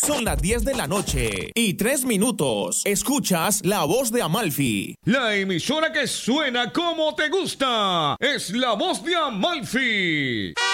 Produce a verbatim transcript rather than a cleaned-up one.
Son las diez de la noche y tres minutos. Escuchas La Voz de Amalfi. La emisora que suena como te gusta es La Voz de Amalfi.